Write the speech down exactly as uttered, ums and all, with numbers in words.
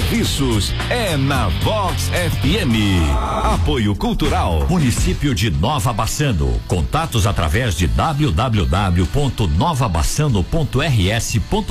serviços é na Vox F M. Apoio Cultural. Município de Nova Bassano. Contatos através de w w w ponto nova bassano ponto r s ponto